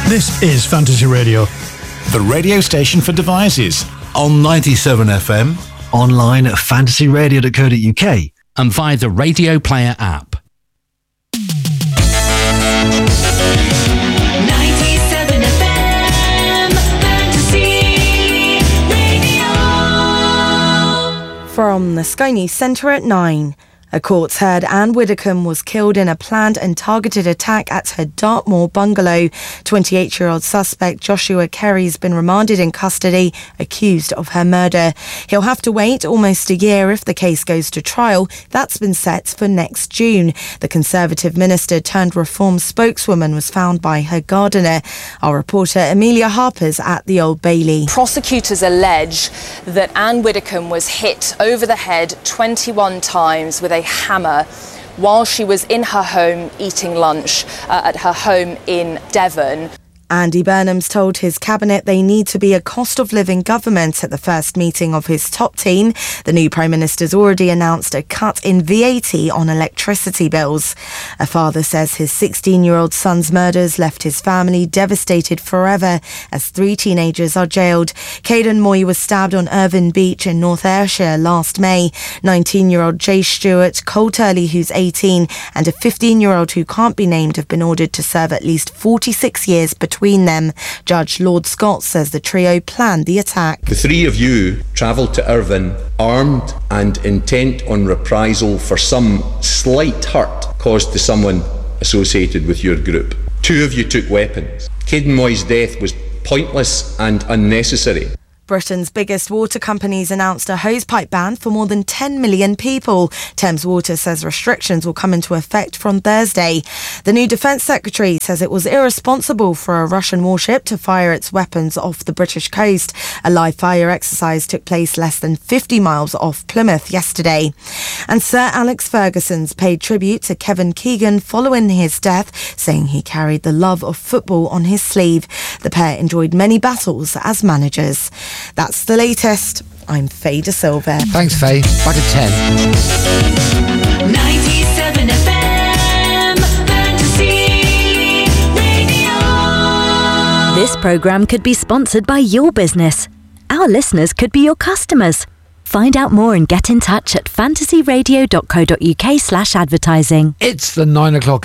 This is Fantasy Radio, the radio station for devices. On 97 FM, online at fantasyradio.co.uk, and via the Radio Player app. 97 FM, Fantasy Radio. From the Sky News Centre at 9. A court's heard Anne Widdecombe was killed in a planned and targeted attack at her Dartmoor bungalow. 28-year-old suspect Joshua Kerry's been remanded in custody, accused of her murder. He'll have to wait almost a year if the case goes to trial. That's been set for next June. The Conservative minister turned Reform spokeswoman was found by her gardener. Our reporter Amelia Harper's at the Old Bailey. Prosecutors allege that Anne Widdecombe was hit over the head 21 times with a hammer while she was in her home eating lunch at her home in Devon. Andy Burnham's told his cabinet they need to be a cost of living government at the first meeting of his top team. The new Prime Minister's already announced a cut in VAT on electricity bills. A father says his 16-year-old son's murders left his family devastated forever as 3 teenagers are jailed. Caden Moy was stabbed on Irvine Beach in North Ayrshire last May. 19-year-old Jay Stewart, Colt Early, who's 18, and a 15-year-old who can't be named have been ordered to serve at least 46 years between them. Judge Lord Scott says the trio planned the attack. The 3 of you travelled to Irvine armed and intent on reprisal for some slight hurt caused to someone associated with your group. 2 of you took weapons. Caden Moy's death was pointless and unnecessary. Britain's biggest water companies announced a hosepipe ban for more than 10 million people. Thames Water says restrictions will come into effect from Thursday. The new Defence Secretary says it was irresponsible for a Russian warship to fire its weapons off the British coast. A live fire exercise took place less than 50 miles off Plymouth yesterday. And Sir Alex Ferguson's paid tribute to Kevin Keegan following his death, saying he carried the love of football on his sleeve. The pair enjoyed many battles as managers. That's the latest. I'm Faye De Silva. Thanks, Faye. Back at 10. 97 FM, Fantasy Radio. This programme could be sponsored by your business. Our listeners could be your customers. Find out more and get in touch at fantasyradio.co.uk/advertising. It's the 9 o'clock